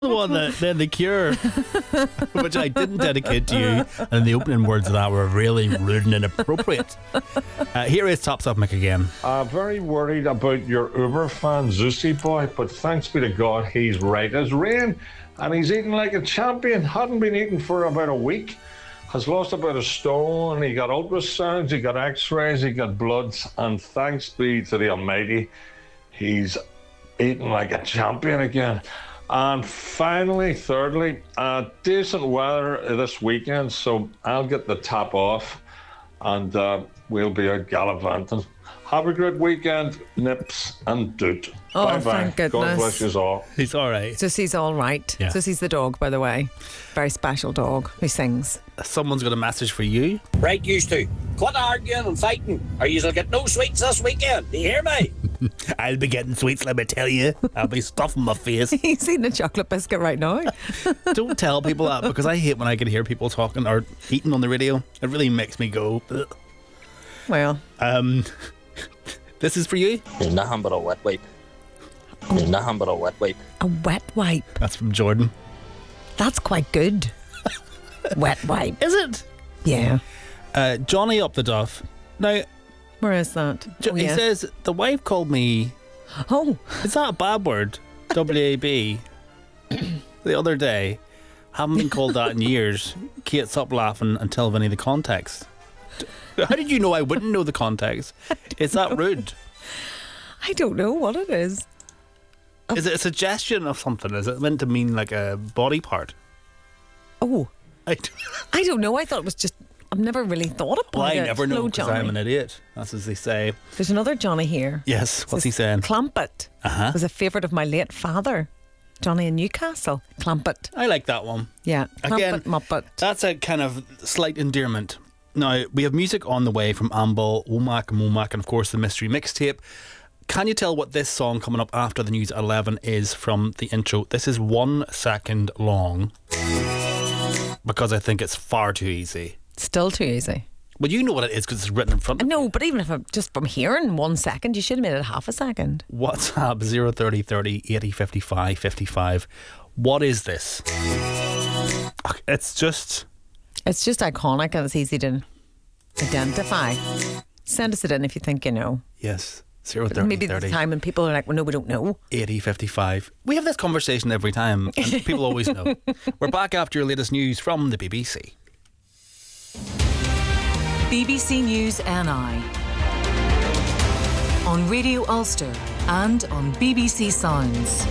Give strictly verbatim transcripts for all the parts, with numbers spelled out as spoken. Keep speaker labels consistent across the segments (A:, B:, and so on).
A: The one that then The Cure, which I didn't dedicate to you, and the opening words of that were really rude and inappropriate. Uh, here is Top Stuff Mick again.
B: Uh, very worried about your Uber fan, Zeusy boy, but thanks be to God, he's right as rain, and he's eating like a champion. Hadn't been eating for about a week. Has lost about a stone. He got ultrasounds, he got x-rays, he got bloods, and thanks be to the Almighty, he's eating like a champion again. And finally, thirdly, uh, decent weather this weekend, so I'll get the top off and uh, we'll be out gallivanting. Have a great weekend, Nips and Doot.
C: Oh,
B: bye
C: thank
B: bye.
C: goodness.
B: God bless you all.
A: He's all right.
C: Susie's all right.
A: Yeah.
C: Susie's the dog, by the way. Very special dog who sings.
A: Someone's got a message for you.
D: Right, you two. Quit arguing and fighting, or you'll get no sweets this weekend. Do you hear me?
A: I'll be getting sweets, let me tell you. I'll be stuffing my face.
C: He's eating a chocolate biscuit right now.
A: Don't tell people that, because I hate when I can hear people talking or eating on the radio. It really makes me go, ugh.
C: Well,
A: Um, this is for you.
D: You're nothing but a wet wipe. You're nothing but a wet wipe.
C: a wet wipe.
A: That's from Jordan.
C: That's quite good. Wet wipe.
A: Is it?
C: Yeah.
A: Uh, Johnny Up the Duff. Now,
C: Where is that?
A: Jo-
C: Oh,
A: he
C: yes.
A: says, the wife called me,
C: Oh,
A: is that a bad word? W A B. The other day. Haven't been called that in years. Kate, stop laughing and tell Vinny the context. How did you know I wouldn't know the context? Is that rude?
C: I don't know what it is.
A: Is it a suggestion of something? Is it meant to mean like a body part?
C: Oh,
A: I, d-
C: I don't know. I thought it was just. I've never really thought about
A: well, I
C: it.
A: never know
C: Hello,
A: because
C: Johnny.
A: I'm an idiot. That's as they say.
C: There's another Johnny here.
A: Yes, what's he
C: Says,
A: saying?
C: Clampett
A: Uh-huh.
C: was a favourite of my late father, Johnny in Newcastle. Clampett.
A: I like that one.
C: Yeah.
A: Again,
C: Clampett, Muppet.
A: That's a kind of slight endearment. Now, we have music on the way from Amble, Womack and Womack, and of course the mystery mixtape. Can you tell what this song coming up after the news at eleven is from the intro? This is one second long because I think it's far too easy.
C: Still too easy.
A: Well, you know what it is because it's written in front
C: I
A: of you.
C: know, but even if I'm just from hearing one second, you should have made it half a second.
A: WhatsApp zero thirty thirty eighty fifty-five fifty-five. What is this? It's just...
C: It's just iconic and it's easy to identify. Send us it in if you think you know.
A: Yes. zero
C: But
A: thirty
C: maybe the
A: thirty
C: time when people are like, well, no, we don't know.
A: eighty fifty-five. We have this conversation every time and people always know. We're back after your latest news from the B B C.
E: B B C News N I on Radio Ulster and on B B C Sounds.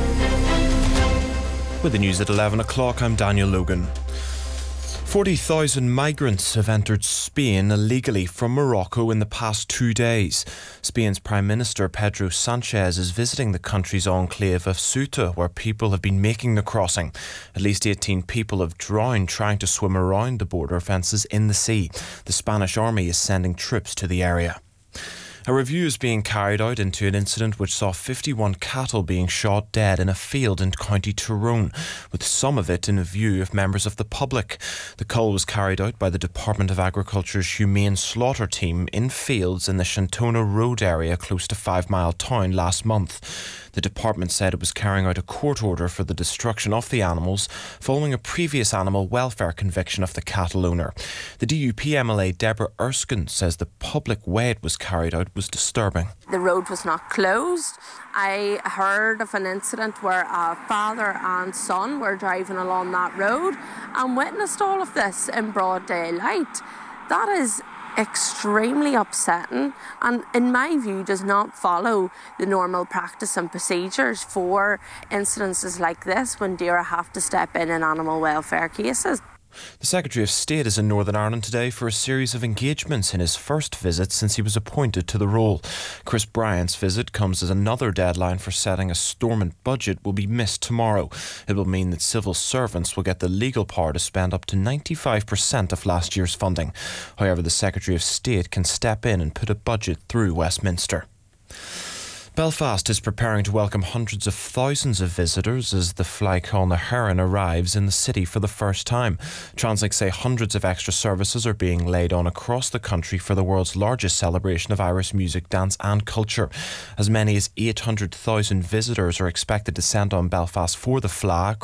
F: With the news at eleven o'clock, I'm Daniel Logan. forty thousand migrants have entered Spain illegally from Morocco in the past two days. Spain's Prime Minister Pedro Sanchez is visiting the country's enclave of Ceuta, where people have been making the crossing. At least eighteen people have drowned trying to swim around the border fences in the sea. The Spanish army is sending troops to the area. A review is being carried out into an incident which saw fifty-one cattle being shot dead in a field in County Tyrone, with some of it in view of members of the public. The cull was carried out by the Department of Agriculture's Humane Slaughter Team in fields in the Shantona Road area close to Five Mile Town last month. The department said it was carrying out a court order for the destruction of the animals following a previous animal welfare conviction of the cattle owner. The D U P M L A Deborah Erskine says the public way it was carried out was disturbing.
G: The road was not closed. I heard of an incident where a father and son were driving along that road and witnessed all of this in broad daylight. That is extremely upsetting and in my view does not follow the normal practice and procedures for incidences like this when D A R A have to step in in animal welfare cases.
F: The Secretary of State is in Northern Ireland today for a series of engagements in his first visit since he was appointed to the role. Chris Bryant's visit comes as another deadline for setting a Stormont budget will be missed tomorrow. It will mean that civil servants will get the legal power to spend up to ninety-five percent of last year's funding. However, the Secretary of State can step in and put a budget through Westminster. Belfast is preparing to welcome hundreds of thousands of visitors as the Fleadh na HÉireann arrives in the city for the first time. Translink say hundreds of extra services are being laid on across the country for the world's largest celebration of Irish music, dance and culture. As many as eight hundred thousand visitors are expected to descend on Belfast for the Fleadh,